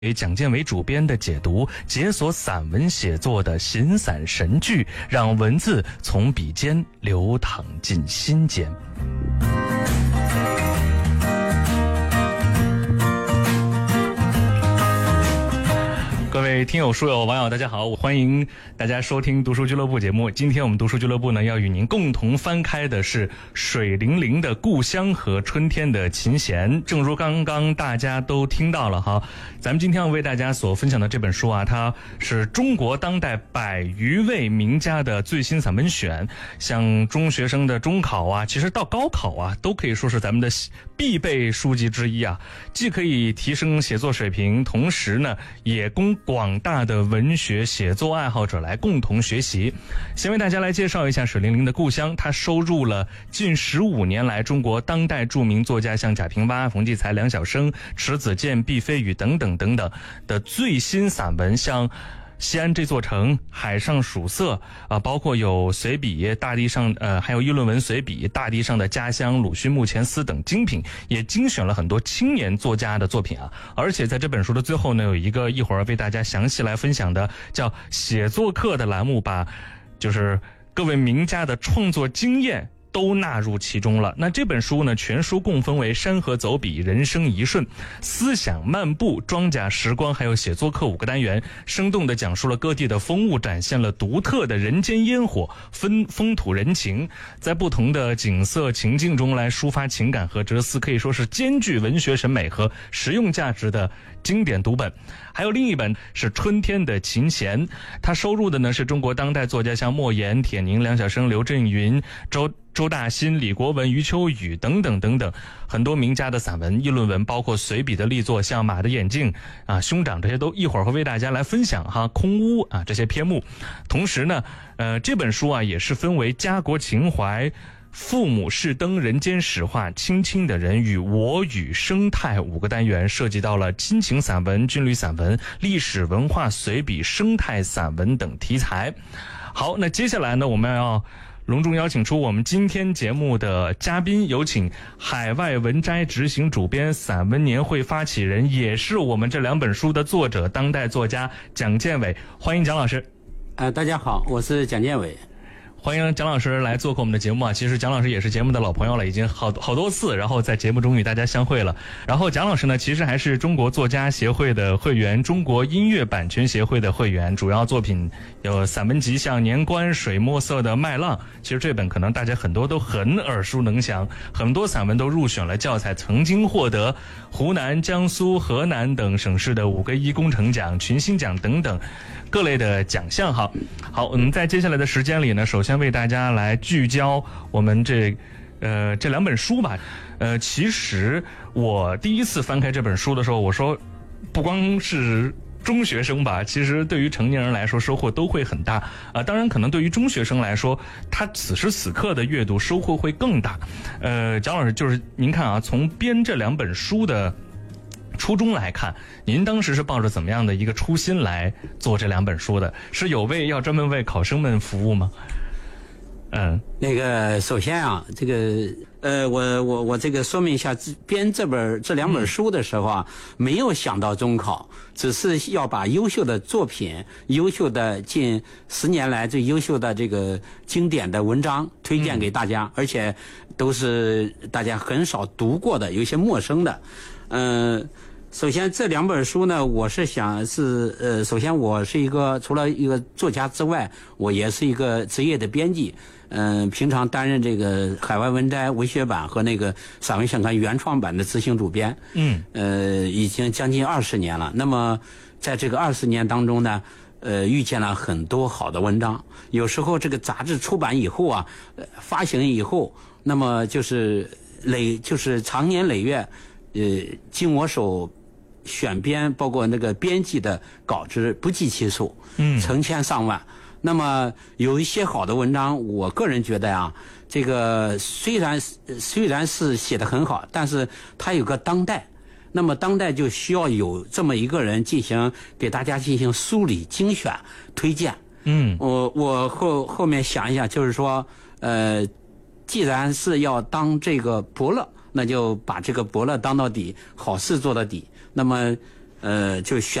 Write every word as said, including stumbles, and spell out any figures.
由蒋建伟主编的解读，解锁散文写作的形散神句，让文字从笔尖流淌进心间。各位听友、书友、网友，大家好，欢迎大家收听读书俱乐部节目。今天我们读书俱乐部呢，要与您共同翻开的是水灵灵的故乡和春天的琴弦。正如刚刚大家都听到了哈，咱们今天要为大家所分享的这本书啊，它是中国当代百余位名家的最新散文选。像中学生的中考啊，其实到高考啊，都可以说是咱们的必备书籍之一啊，既可以提升写作水平，同时呢，也供广大的文学写作爱好者来共同学习。先为大家来介绍一下水灵灵的故乡，它收入了近十五年来中国当代著名作家像贾平凹、冯骥才、梁晓声、迟子建、毕飞宇等等等等的最新散文，像西安这座城、海上曙色啊，包括有随笔、大地上呃，还有议论文随笔、大地上的家乡、鲁迅墓前思等精品，也精选了很多青年作家的作品啊。而且在这本书的最后呢，有一个一会儿为大家详细来分享的叫写作课的栏目，把就是各位名家的创作经验都纳入其中了。那这本书呢，全书共分为山河走笔、人生一瞬、思想漫步、装甲时光还有写作课五个单元，生动地讲述了各地的风物，展现了独特的人间烟火、风风土人情，在不同的景色情境中来抒发情感和哲思，可以说是兼具文学审美和实用价值的经典读本。还有另一本是春天的琴弦，它收录的呢是中国当代作家像莫言、铁凝、梁晓声、刘震云、周周大新、李国文、余秋雨等等等等很多名家的散文、议论文，包括随笔的力作，像马的眼镜啊、兄长，这些都一会儿会为大家来分享哈。空屋啊这些篇目，同时呢，呃这本书啊也是分为家国情怀、父母是灯、人间史话、亲亲的人与我与生态五个单元，涉及到了亲情散文、军旅散文、历史文化随笔、生态散文等题材。好，那接下来呢，我们要隆重邀请出我们今天节目的嘉宾，有请海外文摘执行主编、散文年会发起人，也是我们这两本书的作者，当代作家蒋建伟。欢迎蒋老师。 呃，大家好，我是蒋建伟。 欢迎蒋老师来做客我们的节目啊！其实蒋老师也是节目的老朋友了，已经好好多次，然后在节目中与大家相会了。然后蒋老师呢，其实还是中国作家协会的会员，中国音乐版权协会的会员，主要作品有散文集像《年关》、水墨色的《麦浪》。其实这本可能大家很多都很耳熟能详，很多散文都入选了教材，曾经获得湖南、江苏、河南等省市的五个一工程奖、群星奖等等各类的奖项哈。好，我们在接下来的时间里呢，首先为大家来聚焦我们这呃这两本书吧。呃，其实我第一次翻开这本书的时候，我说不光是中学生吧，其实对于成年人来说收获都会很大啊、呃。当然，可能对于中学生来说，他此时此刻的阅读收获会更大。呃，蒋老师，就是您看啊，从编这两本书的初衷来看，您当时是抱着怎么样的一个初心来做这两本书的？是有为要专门为考生们服务吗？嗯， 那个首先啊，这个呃，我我我这个说明一下，编这本这两本书的时候啊，嗯、没有想到中考，只是要把优秀的作品、优秀的近十年来最优秀的这个经典的文章推荐给大家，嗯、而且都是大家很少读过的，有一些陌生的，嗯、呃。首先这两本书呢，我是想是呃，首先我是一个除了一个作家之外，我也是一个职业的编辑，嗯、呃，平常担任这个海外文摘文学版和那个散文选刊原创版的执行主编，嗯，呃，已经将近二十年了。那么在这个二十年当中呢，呃，遇见了很多好的文章。有时候这个杂志出版以后啊，呃、发行以后，那么就是累就是长年累月，呃，经我手选编包括那个编辑的稿子不计其数，嗯，成千上万。那么有一些好的文章，我个人觉得啊，这个虽然虽然是写得很好，但是它有个当代。那么当代就需要有这么一个人进行给大家进行梳理、精选、推荐。嗯，我我后后面想一想，就是说，呃，既然是要当这个伯乐，那就把这个伯乐当到底，好事做到底。那么呃，就选。